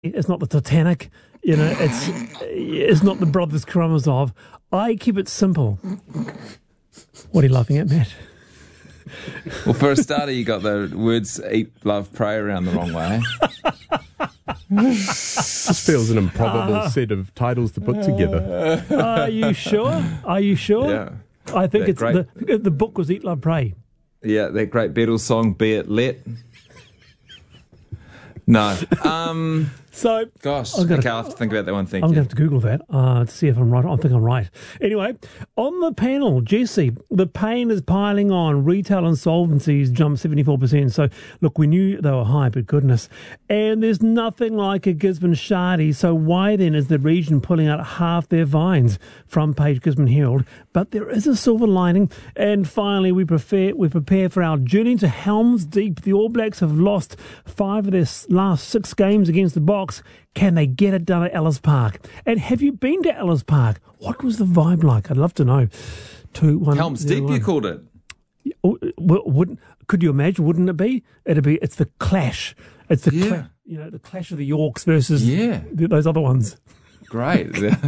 It's not the Titanic. It's not the Brothers Karamazov. I keep it simple. What are you laughing at, Matt? Well, for a starter, you got the words eat, love, pray around the wrong way. This feels an improbable set of titles to put together. Are you sure? Yeah. I think That it's the book was Eat, Love, Pray. Yeah, that great Beatles song, Be It Let. No. So, Gosh, I'll I'll have to think about that one. Thank I'm you. going to have to Google that to see if I'm right. I think I'm right. Anyway, on the panel, Jesse, the pain is piling on. Retail insolvencies jumped 74%. So, look, we knew they were high, but goodness. And there's nothing like a Gisborne Shardy. So why then is the region pulling out half their vines? Front page Gisborne Herald. But there is a silver lining. And finally, we prepare for our journey to Helms Deep. The All Blacks have lost 5 of their last 6 games against the Box. Can they get it done at Ellis Park? And have you been to Ellis Park? What was the vibe like? I'd love to know. 2-1. Helms Deep, you called it. Could you imagine? Wouldn't it be? It's the clash. It's the the clash of the Yorks versus those other ones. Great.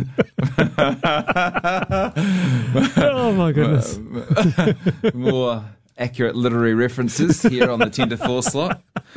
Oh my goodness. More accurate literary references here on the 10 to 4 slot.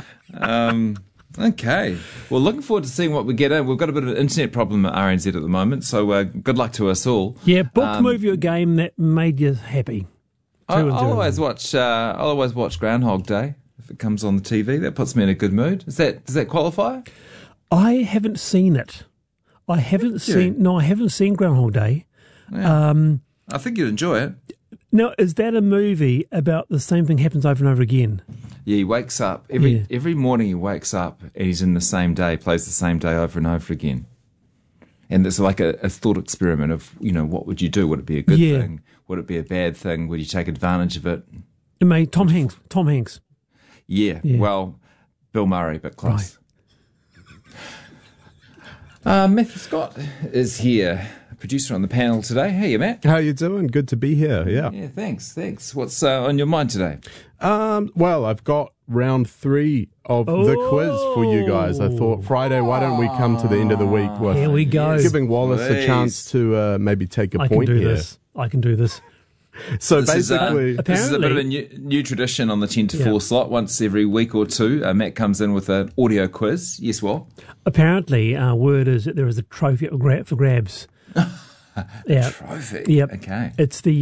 Okay. Well, looking forward to seeing what we get in. We've got a bit of an internet problem at RNZ at the moment, so good luck to us all. Yeah, book movie or game that made you happy. I'll always watch Groundhog Day if it comes on the TV. That puts me in a good mood. Does that qualify? I haven't seen it. I haven't seen Groundhog Day. Yeah. I think you'd enjoy it. Now, is that a movie about the same thing happens over and over again? Yeah, he wakes up every morning. He wakes up and he's in the same day, plays the same day over and over again. And it's like a thought experiment of what would you do? Would it be a good thing? Would it be a bad thing? Would you take advantage of it? Tom Hanks. Yeah. Well, Bill Murray, but close. Right. Matthew Scott is here, producer on the panel today. Hey, Matt. How you doing? Good to be here. Yeah. Yeah. Thanks. What's on your mind today? Well, I've got round 3 of the quiz for you guys. I thought Friday, why don't we come to the end of the week with here we go. Giving Wallace a chance to maybe take a point here. I can do this. So basically, this is a bit of a new tradition on the 10 to 4 slot. Once every week or two, Matt comes in with an audio quiz. Yes, well? Apparently, word is that there is a trophy for grabs. Yeah. Trophy. Yep. Okay. It's the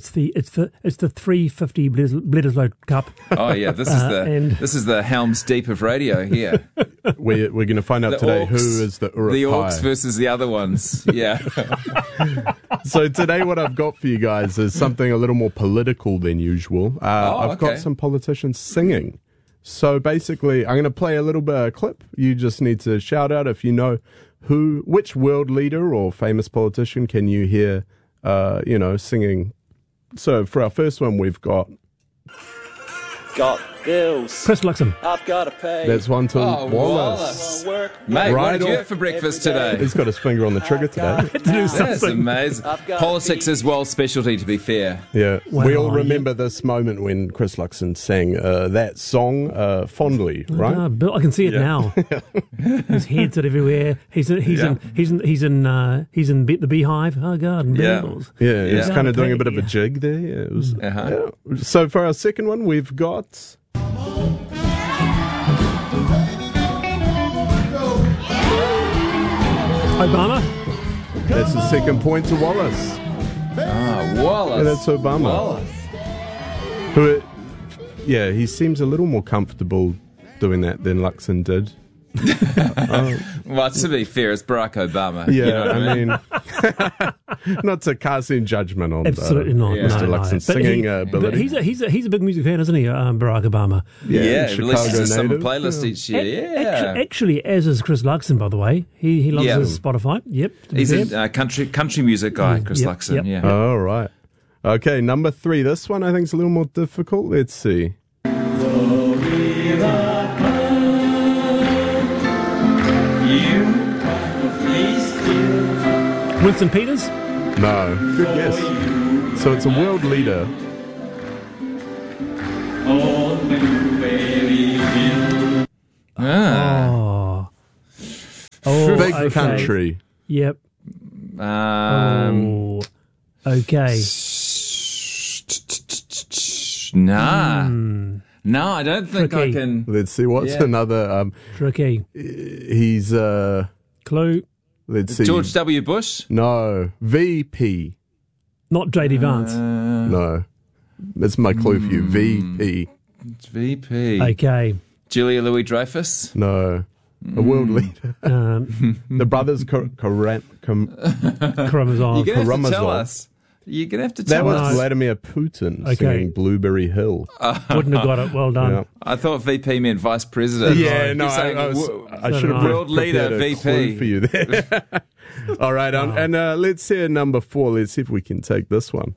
350 Bledisloe Cup. Oh yeah, this is the Helms Deep of radio here. We're going to find out today who is the Uruk The Hai. Orcs versus the other ones. Yeah. So today what I've got for you guys is something a little more political than usual. I've got some politicians singing. So basically, I'm going to play a little bit of a clip. You just need to shout out if you know which world leader or famous politician can you hear, singing. So for our first one, we've got bills. Chris Luxon. I've got to pay. That's one to Wallace. Mate, Right what did you off- have for breakfast today? He's got his finger on the trigger today. That's amazing. Politics is Wall's specialty, to be fair. Yeah, Wow, we all remember this moment when Chris Luxon sang that song fondly, right? Bill, I can see it now. His head's everywhere. He's in the Beehive. Oh God, and Yeah. Beatles. Yeah, he's Yeah. kind of doing a bit of a jig there. Yeah, it was. Uh-huh. Yeah. So for our second one, we've got Obama. that's the second point to Wallace. Wallace. Yeah, that's Obama. Wallace. Who, yeah, he seems a little more comfortable doing that than Luxon did. Well, to be fair, it's Barack Obama. Yeah, You know what I mean, not to cast any judgment on Absolutely not. Mr. No, Luxon's But singing but ability. he's a big music fan, isn't he, Barack Obama? Yeah, he releases Chicago a summer native. playlist each year. Yeah. Actually, as is Chris Luxon, by the way. He loves his Spotify. Yep. He's a country music guy, Chris Yep, Luxon. yep. Yeah. All right. Okay, number 3. This one I think is a little more difficult. Let's see. Winston Peters. No, good guess. So it's a world leader. Ah. Oh, Oh, Big okay. country. Yep. Um, Okay. Nah. No, I don't think Tricky. I can. Let's see. What's Yeah. another? Tricky. He's Clue. let's see. George W. Bush? No, VP. Not J.D. Vance. No, that's my clue for you. VP. It's VP. Okay. Julia Louis-Dreyfus? No, a world leader. The brothers Karamazov. You're going to have to Karamazov. tell us. You're going to have to That tell was us. Vladimir Putin Okay. singing Blueberry Hill. Wouldn't have got it. Well done. Yeah. I thought VP meant vice president. Yeah, no, You're saying I should have World leader, prepared a VP. clue for you there. All right, and let's see number 4. Let's see if we can take this one.